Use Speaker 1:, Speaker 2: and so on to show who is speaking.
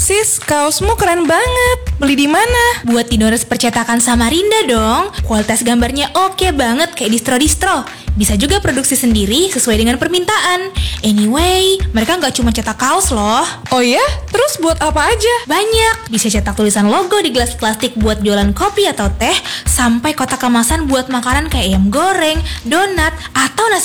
Speaker 1: Sis, kaosmu keren banget. Beli di mana?
Speaker 2: Buat Dinores percetakan Samarinda dong. Kualitas gambarnya oke banget kayak distro-distro. Bisa juga produksi sendiri sesuai dengan permintaan. Anyway, mereka nggak cuma cetak kaos loh.
Speaker 1: Oh ya? Terus buat apa aja?
Speaker 2: Banyak, bisa cetak tulisan logo di gelas plastik buat jualan kopi atau teh, sampai kotak kemasan buat makanan kayak ayam goreng, donat, atau nasi